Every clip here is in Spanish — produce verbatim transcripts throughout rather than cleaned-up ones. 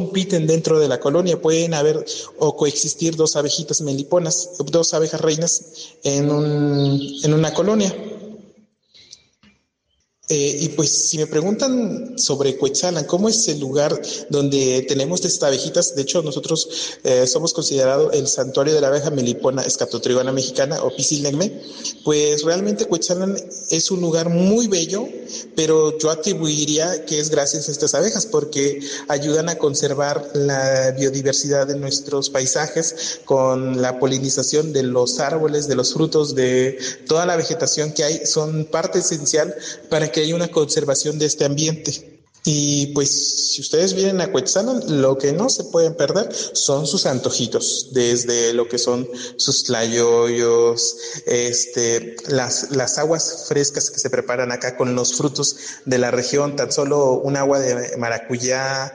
compiten dentro de la colonia. Pueden haber o coexistir dos abejitas meliponas, dos abejas reinas en, un, en una colonia. Eh, y pues si me preguntan sobre Cuetzalan, ¿cómo es el lugar donde tenemos estas abejitas? De hecho, nosotros eh, somos considerados el santuario de la abeja melipona escatotrigona mexicana o Pisilnegme. Pues realmente Cuetzalan es un lugar muy bello, pero yo atribuiría que es gracias a estas abejas porque ayudan a conservar la biodiversidad de nuestros paisajes con la polinización de los árboles, de los frutos, de toda la vegetación que hay. Son parte esencial para que que hay una conservación de este ambiente. Y pues si ustedes vienen a Cuetzalan, lo que no se pueden perder son sus antojitos, desde lo que son sus tlayoyos, este, las, las aguas frescas que se preparan acá con los frutos de la región, tan solo un agua de maracuyá,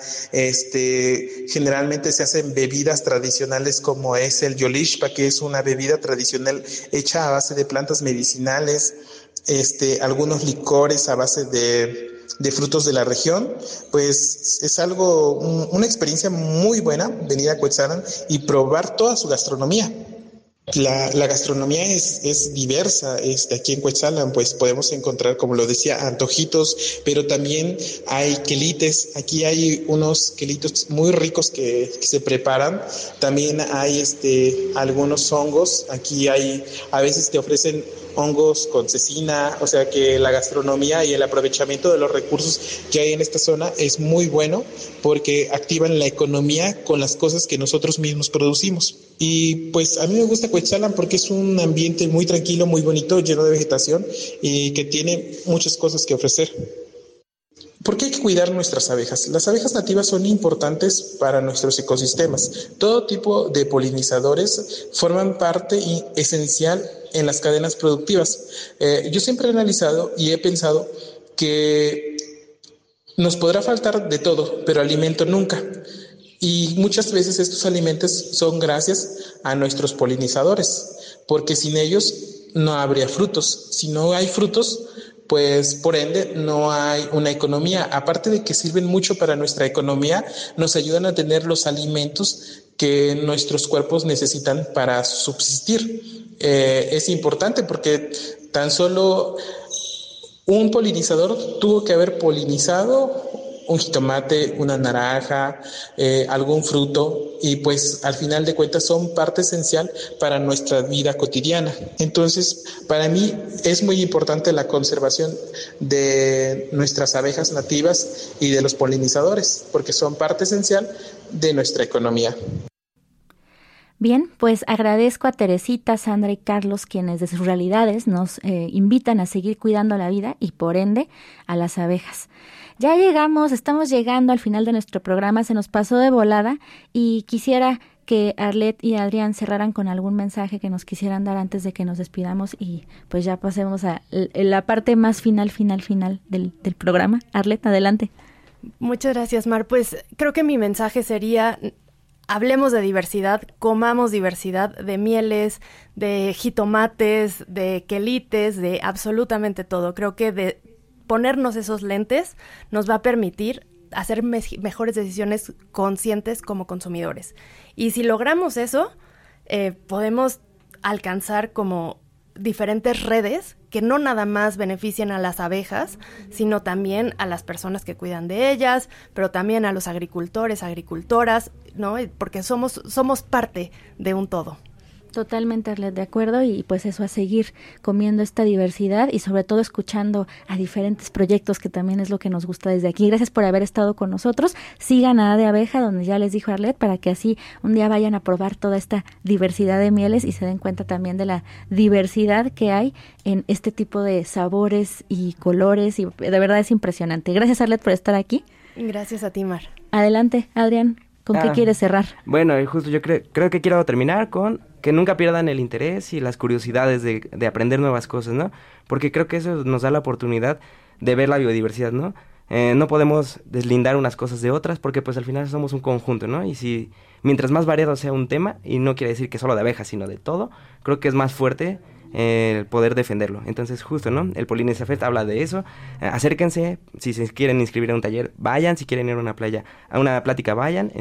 este, generalmente se hacen bebidas tradicionales como es el yolishpa, que es una bebida tradicional hecha a base de plantas medicinales, este, algunos licores a base de, de frutos de la región. Pues es algo, un, una experiencia muy buena venir a Cuetzalan y probar toda su gastronomía. La, la gastronomía es, es diversa. Este, aquí en Cuetzalan pues podemos encontrar, como lo decía, antojitos, pero también hay quelites. Aquí hay unos quelitos muy ricos que, que se preparan. También hay este, algunos hongos. Aquí hay, a veces te ofrecen hongos con cecina, o sea que la gastronomía y el aprovechamiento de los recursos que hay en esta zona es muy bueno porque activan la economía con las cosas que nosotros mismos producimos. Y pues a mí me gusta Cuetzalan porque es un ambiente muy tranquilo, muy bonito, lleno de vegetación y que tiene muchas cosas que ofrecer. ¿Por qué hay que cuidar nuestras abejas? Las abejas nativas son importantes para nuestros ecosistemas. Todo tipo de polinizadores forman parte esencial en las cadenas productivas. Eh, yo siempre he analizado y he pensado que nos podrá faltar de todo, pero alimento nunca. Y muchas veces estos alimentos son gracias a nuestros polinizadores, porque sin ellos no habría frutos. Si no hay frutos, pues por ende no hay una economía. Aparte de que sirven mucho para nuestra economía, nos ayudan a tener los alimentos que nuestros cuerpos necesitan para subsistir. Eh, es importante porque tan solo un polinizador tuvo que haber polinizado un jitomate, una naranja, eh, algún fruto, y pues al final de cuentas son parte esencial para nuestra vida cotidiana. Entonces, para mí es muy importante la conservación de nuestras abejas nativas y de los polinizadores, porque son parte esencial de nuestra economía. Bien, pues agradezco a Teresita, Sandra y Carlos, quienes de sus realidades nos eh, invitan a seguir cuidando la vida y por ende a las abejas. Ya llegamos, estamos llegando al final de nuestro programa, se nos pasó de volada y quisiera que Arlet y Adrián cerraran con algún mensaje que nos quisieran dar antes de que nos despidamos y pues ya pasemos a la parte más final, final, final del, del programa. Arlet, adelante. Muchas gracias, Mar. Pues creo que mi mensaje sería: hablemos de diversidad, comamos diversidad de mieles, de jitomates, de quelites, de absolutamente todo. Creo que de ponernos esos lentes nos va a permitir hacer me- mejores decisiones conscientes como consumidores. Y si logramos eso, eh, podemos alcanzar como diferentes redes que no nada más beneficien a las abejas, sino también a las personas que cuidan de ellas, pero también a los agricultores, agricultoras, ¿no? Porque somos, somos parte de un todo. Totalmente, Arlet, de acuerdo, y pues eso, a seguir comiendo esta diversidad y sobre todo escuchando a diferentes proyectos, que también es lo que nos gusta desde aquí. Gracias por haber estado con nosotros. Sigan a A de Abeja, donde ya les dijo Arlet, para que así un día vayan a probar toda esta diversidad de mieles y se den cuenta también de la diversidad que hay en este tipo de sabores y colores, y de verdad es impresionante. Gracias, Arlet, por estar aquí. Gracias a ti, Mar. Adelante, Adrián, ¿con ah, qué quieres cerrar? Bueno, justo yo creo, creo que quiero terminar con que nunca pierdan el interés y las curiosidades de, de aprender nuevas cosas, ¿no? Porque creo que eso nos da la oportunidad de ver la biodiversidad, ¿no? Eh, no podemos deslindar unas cosas de otras porque pues al final somos un conjunto, ¿no? Y si mientras más variado sea un tema, y no quiere decir que solo de abejas, sino de todo, creo que es más fuerte eh, el poder defenderlo. Entonces justo, ¿no? El Polinesia Fest habla de eso. Eh, acérquense, si se quieren inscribir a un taller, vayan, si quieren ir a una playa, a una plática, vayan.